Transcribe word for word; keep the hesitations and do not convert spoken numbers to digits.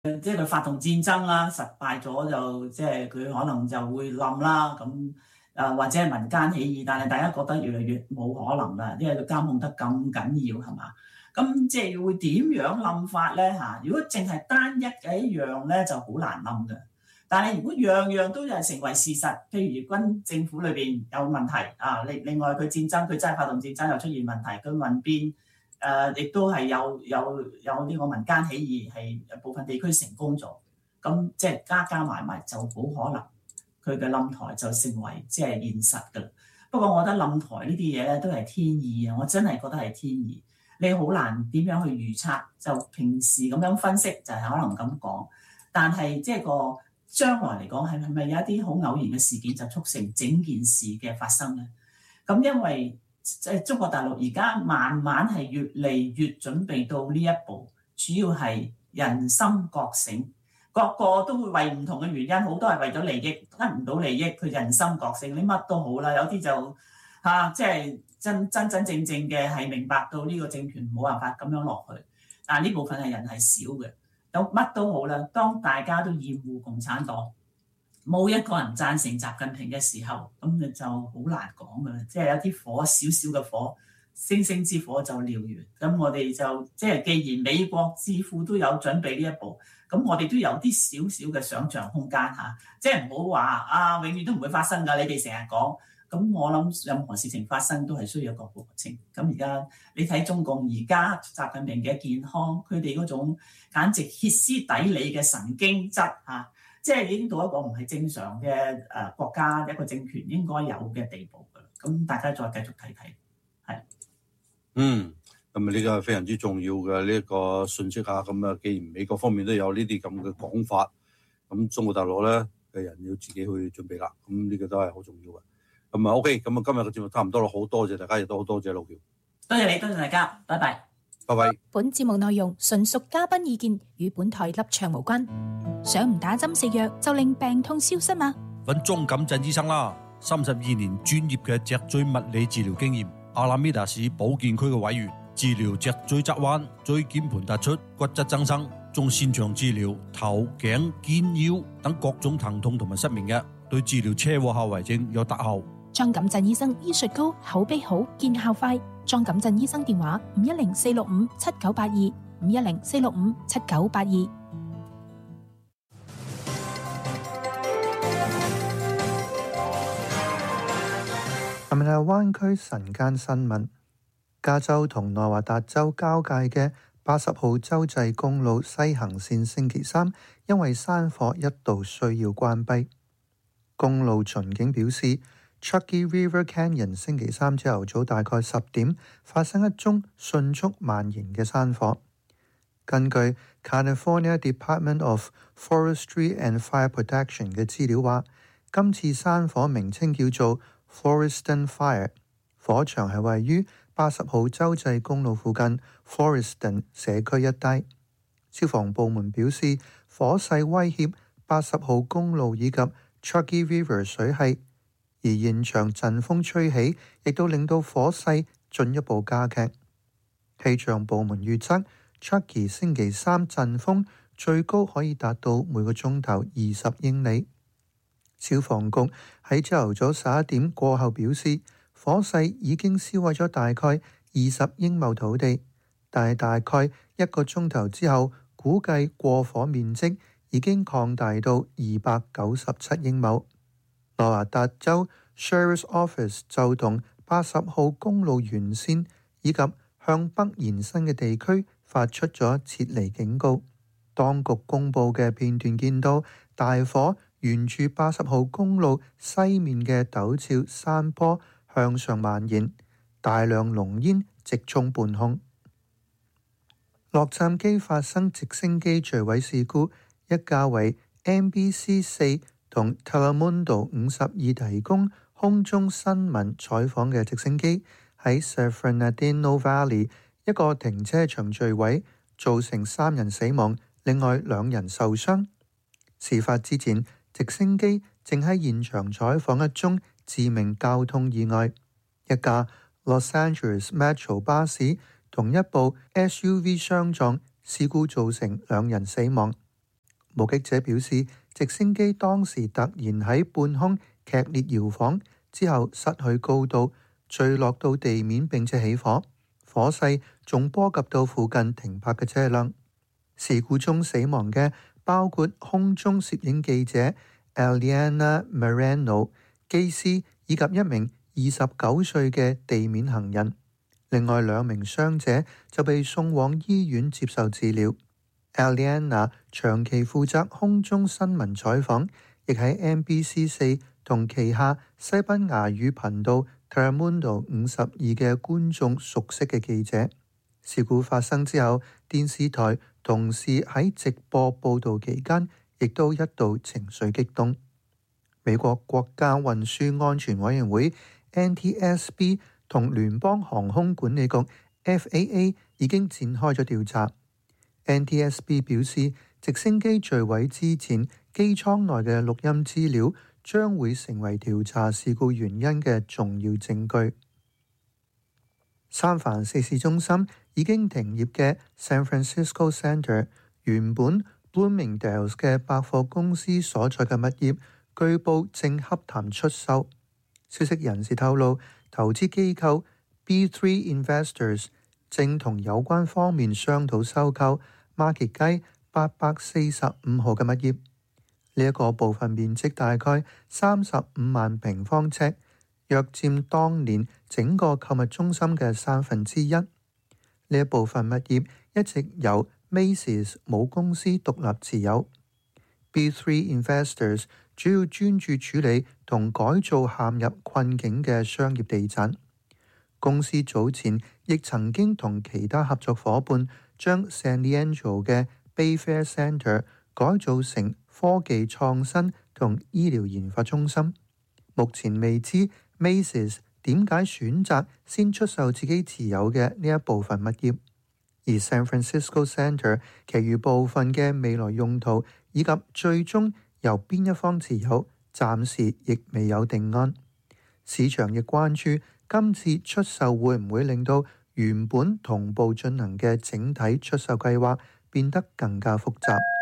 即係佢發動戰爭啦，失敗咗就即係佢可能就會冧啦，咁誒或者係民間起義，但係大家覺得越嚟越冇可能啦，因為佢監控得咁緊要係嘛？咁即係會點樣冧法咧嚇？如果淨係單一嘅一樣咧，就好難冧嘅。但係如果樣樣都係成為事實，譬如軍政府裏邊有問題啊，另另外佢戰爭佢真係發動戰爭又出現問題，佢民變。誒，亦、呃、都係有有有呢個民間起義，係部分地區成功咗，咁即係加加埋埋就好可能佢嘅冧台就成為即係現實㗎。不過我覺得冧台呢啲嘢咧都係天意啊，我真係覺得係天意，你好難點樣去預測。就平時咁樣分析就係可能咁講，但係即係個將來嚟講係係咪有一啲好偶然嘅事件就促成整件事嘅發生咧？咁因為即係中國大陸而家慢慢係越嚟越準備到呢一步，主要係人心覺醒，個個都會為唔同嘅原因，好多係為咗利益，得唔到利益，佢人心覺醒，你乜都好啦，有啲就嚇即係真真真正正嘅係明白到呢個政權冇辦法咁樣落去，但係呢部分係人係少嘅，有乜都好啦，當大家都厭惡共產黨。冇一個人贊成習近平嘅時候，咁你就好難講噶啦。即係有啲火，少少嘅火，星星之火就燎原。咁我哋就即係既然美國智庫都有準備呢一步，咁我哋都有啲少少嘅想像空間嚇。即係唔好話啊，永遠都唔會發生㗎。你哋成日講，咁我諗任何事情發生都係需要一個過程。咁而家你睇中共而家習近平嘅健康，佢哋嗰種簡直歇斯底里嘅神經質嚇。即係已經到一個唔係正常嘅誒國家一個政權應該有嘅地步㗎啦。咁大家再繼續睇睇，係。 嗯，咁啊呢個係非常之重要嘅呢一個信息啊。咁啊，既然美國方面都有呢啲咁嘅講法，咁中國大陸咧嘅人要自己去準備啦。咁呢個都係好重要嘅。咁啊 OK，咁啊今日嘅節目差唔多啦，好多謝大家，亦都好多謝路橋。 多謝你，多謝大家，拜拜。 拜拜。 本節目內容純屬嘉賓意見，與本台立場無關。想唔打針食藥就令病痛消失嗎？ 揾莊錦鎮醫生啦，三十二年專業嘅脊椎物理治療經驗，阿拉米達市保健區嘅委員，治療脊椎側彎、椎間盤突出、骨質增生，仲擅長治療頭頸肩腰等各種疼痛同埋失眠嘅，對治療車禍後遺症有特效。 莊錦鎮醫生醫術高，口碑好，見效快。莊錦鎮醫生電話：五一零四六五七九八二，五一零四六五七九八二。 今日係灣區晨間新聞。加州同內華達州交界嘅八十號州際公路西行線星期三因為山火一度需要關閉。公路巡警表示，Truckee River Canyon 星期三朝頭早大概十點發生一宗迅速蔓延嘅山火。根據 California Department of Forestry and Fire Protection 嘅資料話，今次山火名稱叫做 Floreston Fire， 火場係位於八十號州際公路附近 Floreston 社區一帶。消防部門表示，火勢威脅八十號公路以及 Truckee River 水系，而現場陣風吹起，亦都令到火勢進一步加劇。氣象部門預測 Truckee 星期三陣風最高可以達到每個鐘頭二十英里。消防局喺朝頭早十一點過後表示，火勢已經燒毀咗大概二十英畝土地，但係大概一個鐘頭之後，估計過火面積已經擴大到二百九十七英畝。內華達州 Sheriff's Office 就同八十號公路沿線以及向北延伸嘅地區發出咗撤離警告。當局公佈嘅片段見到大火沿住八十號公路西面嘅陡峭山坡向上蔓延，大量濃煙直衝半空。洛杉磯發生直升機墜毀事故，一架為 N B C 四同 Telemundo 五十二提供空中新聞採訪嘅直升機喺 San Fernandino Valley 一個停車場墜毀，造成三人死亡，另外兩人受傷。事發之前，直升機正喺現場採訪一宗致命交通意外，一架 Los Angeles Metro 巴士同一部 S U V 相撞，事故造成兩人死亡。 目擊者表示，直升機當時突然喺半空劇烈搖晃，之後失去高度，墜落到地面並且起火，火勢仲波及到附近停泊嘅車輛。事故中死亡嘅包括空中攝影記者 Eliana Moreno、機師以及一名二十九歲嘅地面行人。另外兩名傷者就被送往醫院接受治療。Eliana 長期負責空中新聞採訪，亦喺 N B C 四同旗下西班牙語頻道 Telemundo 五十二嘅觀眾熟悉嘅記者。事故發生之後，電視台同事喺直播報導期間，亦都一度情緒激動。美國國家運輸安全委員會 N T S B 同聯邦航空管理局 F A A 已經展開咗調查。N T S B 表示，直升機墜毀之前，機艙內嘅錄音資料將會成為調查事故原因嘅重要證據。三藩市市中心已經停業嘅 San Francisco Center 原本 Bloomingdale's 嘅百貨公司所在嘅物業，據報正洽談出售。消息人士透露，投資機構 B three Investors 正同有關方面商討收購馬歇街八百四十五號嘅物業。呢一個部分面積大概三十五萬平方尺，約佔當年整個購物中心嘅三分之一。呢一部分物業一直由 Macy's 母公司獨立持有。B three Investors 主要專注處理同改造陷入困境嘅商業地產。公司早前亦曾經同其他合作夥伴將 San Leandro 嘅 Bayfair Center 改造成科技創新同醫療研發中心。目前未知 Macy's 點解選擇先出售自己持有嘅呢一部分物業，而 San Francisco Center 其餘部分嘅未來用途以及最終由邊一方持有，暫時亦未有定案。市場亦關注今次出售會唔會令到原本同步進行嘅整體出售計劃變得更加複雜。